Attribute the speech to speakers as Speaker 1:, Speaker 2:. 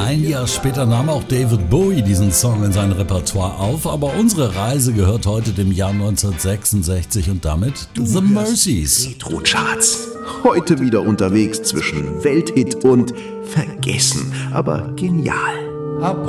Speaker 1: Ein Jahr später nahm auch David Bowie diesen Song in sein Repertoire auf, aber unsere Reise gehört heute dem Jahr 1966 und damit The Mercies.
Speaker 2: Retro-Charts. Heute wieder unterwegs zwischen Welthit und vergessen, aber genial.